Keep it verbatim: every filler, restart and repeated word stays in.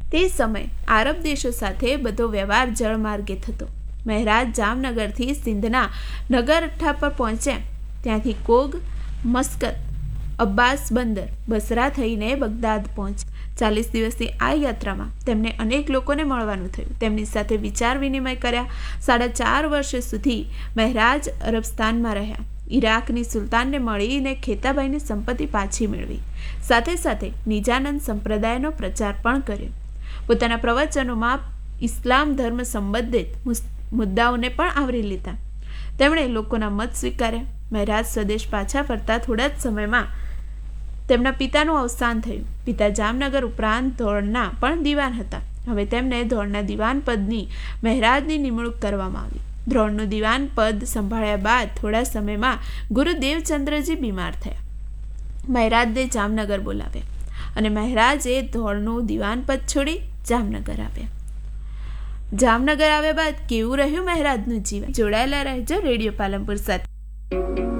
તે સમયે આરબ દેશો સાથે બધો વ્યવહાર જળમાર્ગે થતો. મહેરાજ જામનગરથી સિંધના નગરઠા પર પહોંચ્યા. ત્યાંથી કોગ, મસ્કત, અબ્બાસ બંદર, બસરા થઈને બગદાદ પહોંચ્યા. ચાલીસ દિવસની આ યાત્રામાં તેમને અનેક લોકોને મળવાનું થયું. તેમની સાથે વિચાર વિનિમય કર્યા. સાડા ચાર વર્ષ સુધી મહેરાજ અરબસ્તાનમાં રહ્યા. ઈરાકની સુલતાનને મળીને ખેતાબાઈની સંપત્તિ પાછી મેળવી. સાથે સાથે નિજાનંદ સંપ્રદાયનો પ્રચાર પણ કર્યો. પોતાના પ્રવચનોમાં ઇસ્લામ ધર્મ સંબંધિત મુદ્દાઓને પણ આવરી લીધા. તેમણે લોકોના મત સ્વીકાર્યા. મહેરાજ સ્વદેશ પાછા ફરતા થોડા જ સમયમાં તેમના પિતાનું અવસાન થયું. પિતા જામનગર ઉપરાંત ધોળના પણ દિવાન હતા. હવે તેમને ધોળના દિવાન પદની મહેરાજની નિમણૂક કરવામાં આવી. ધ્રોળનું દિવાન પદ સંભાળ્યા બાદ થોડા સમયમાં ગુરુ દેવચંદ્રજી બીમાર થયા. મહેરાજને જામનગર બોલાવ્યા અને મહેરાજે ધોળનું દિવાન પદ છોડી જામનગર આવ્યા. જામનગર આવ્યા બાદ કેવું રહ્યું મહેરાજનું જીવન? જોડાયેલા રહેજો રેડિયો પાલનપુર સાથે.